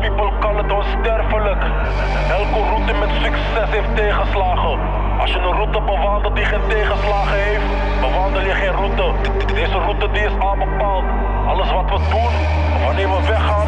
people kan het onsterfelijk. Elke route met succes heeft tegenslagen. Als je een route bewandelt die geen tegenslagen heeft, bewandel je geen route. Deze route die is al bepaald. Alles wat we doen, wanneer we weggaan,